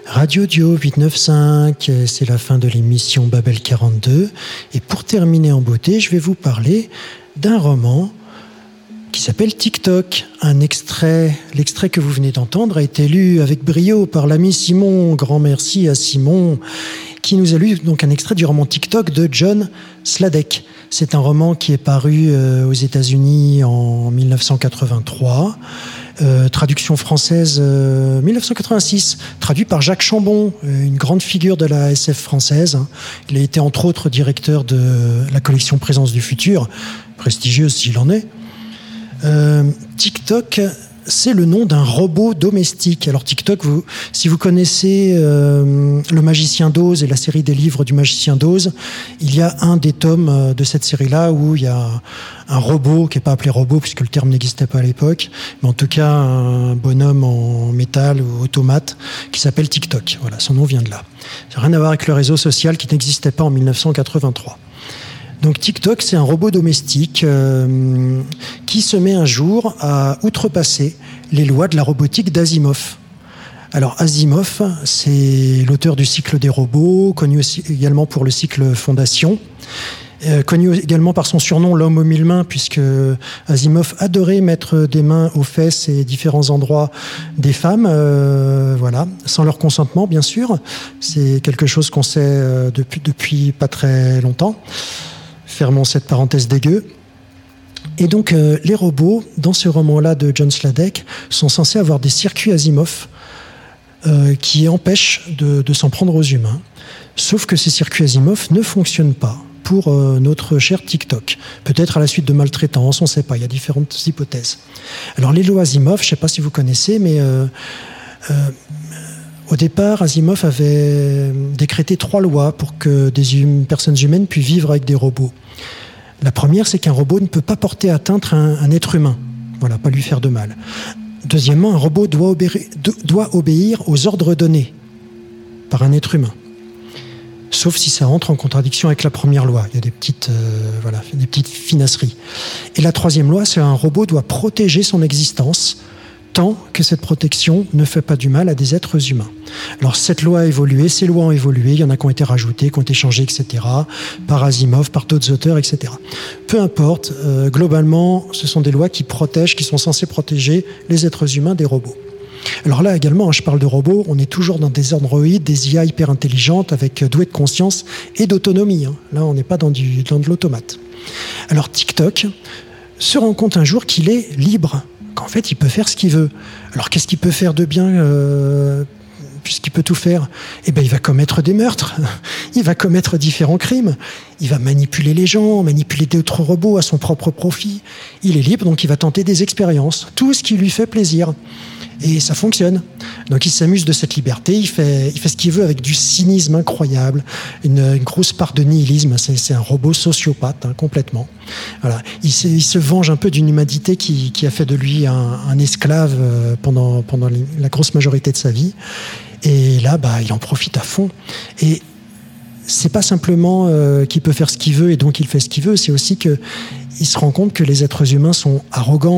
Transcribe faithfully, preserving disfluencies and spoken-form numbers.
Radio Dio huit neuf cinq, c'est la fin de l'émission Babel quarante-deux. Et pour terminer en beauté, je vais vous parler d'un roman qui s'appelle TikTok. Un extrait, l'extrait que vous venez d'entendre a été lu avec brio par l'ami Simon. Grand merci à Simon qui nous a lu donc un extrait du roman TikTok de John Sladek. C'est un roman qui est paru euh, aux États-Unis en dix-neuf cent quatre-vingt-trois. Euh, traduction française euh, dix-neuf cent quatre-vingt-six, traduit par Jacques Chambon, euh, une grande figure de la S F française. Il a été entre autres directeur de la collection Présence du Futur, prestigieuse s'il en est. Euh, TikTok, c'est le nom d'un robot domestique. Alors TikTok, vous, si vous connaissez euh, Le Magicien d'Oz et la série des livres du Magicien d'Oz, il y a un des tomes de cette série-là où il y a un robot qui n'est pas appelé robot puisque le terme n'existait pas à l'époque, mais en tout cas un bonhomme en métal ou automate qui s'appelle TikTok. Voilà, son nom vient de là. Ça n'a rien à voir avec le réseau social qui n'existait pas en dix-neuf cent quatre-vingt-trois. Donc TikTok, c'est un robot domestique euh, qui se met un jour à outrepasser les lois de la robotique d'Asimov. Alors Asimov, c'est l'auteur du cycle des robots, connu aussi également pour le cycle Fondation, euh, connu également par son surnom l'homme aux mille mains, puisque Asimov adorait mettre des mains aux fesses et différents endroits des femmes, euh, voilà, sans leur consentement bien sûr. C'est quelque chose qu'on sait euh, depuis, depuis pas très longtemps. Fermons cette parenthèse dégueu. Et donc, euh, les robots, dans ce roman-là de John Sladek, sont censés avoir des circuits Asimov euh, qui empêchent de, de s'en prendre aux humains. Sauf que ces circuits Asimov ne fonctionnent pas pour euh, notre cher TikTok. Peut-être à la suite de maltraitance, on ne sait pas, il y a différentes hypothèses. Alors, les lois Asimov, je ne sais pas si vous connaissez, mais... Euh, euh, Au départ, Asimov avait décrété trois lois pour que des hum- personnes humaines puissent vivre avec des robots. La première, c'est qu'un robot ne peut pas porter atteinte à un, un être humain. Voilà, pas lui faire de mal. Deuxièmement, un robot doit obéir, doit obéir aux ordres donnés par un être humain. Sauf si ça entre en contradiction avec la première loi. Il y a des petites, euh, voilà, des petites finasseries. Et la troisième loi, c'est qu'un robot doit protéger son existence tant que cette protection ne fait pas du mal à des êtres humains. Alors cette loi a évolué, ces lois ont évolué, il y en a qui ont été rajoutées, qui ont été changées, et cetera, par Asimov, par d'autres auteurs, et cetera. Peu importe, euh, globalement, ce sont des lois qui protègent, qui sont censées protéger les êtres humains des robots. Alors là également, je parle de robots, on est toujours dans des androïdes, des I A hyper intelligentes, avec douées de conscience et d'autonomie. Hein. Là, on n'est pas dans, du, dans de l'automate. Alors TikTok se rend compte un jour qu'il est libre, qu'en fait, il peut faire ce qu'il veut. Alors, qu'est-ce qu'il peut faire de bien euh, puisqu'il peut tout faire ? Eh bien, il va commettre des meurtres. Il va commettre différents crimes. Il va manipuler les gens, manipuler d'autres robots à son propre profit. Il est libre, donc il va tenter des expériences. Tout ce qui lui fait plaisir. Et ça fonctionne. Donc il s'amuse de cette liberté, il fait, il fait ce qu'il veut avec du cynisme incroyable, une, une grosse part de nihilisme. C'est, c'est un robot sociopathe, hein, complètement. Voilà. Il, se, il se venge un peu d'une humanité qui, qui a fait de lui un, un esclave pendant, pendant la grosse majorité de sa vie. Et là, bah, il en profite à fond. Et c'est pas simplement euh, qu'il peut faire ce qu'il veut et donc il fait ce qu'il veut, c'est aussi qu'il se rend compte que les êtres humains sont arrogants,